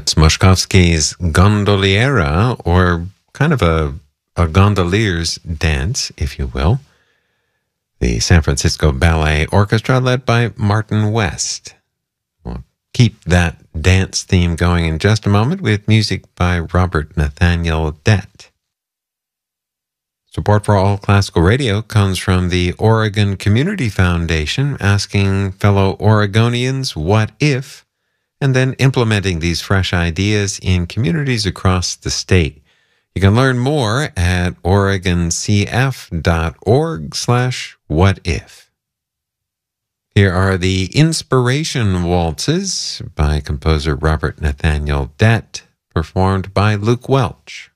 That's Moszkowski's Gondoliera, or kind of a gondolier's dance, if you will. The San Francisco Ballet Orchestra, led by Martin West. We'll keep that dance theme going in just a moment with music by Robert Nathaniel Dett. Support for All Classical Radio comes from the Oregon Community Foundation, asking fellow Oregonians what if, and then implementing these fresh ideas in communities across the state. You can learn more at oregoncf.org/whatif. Here are the Inspiration Waltzes by composer Robert Nathaniel Dett, performed by Luke Welch.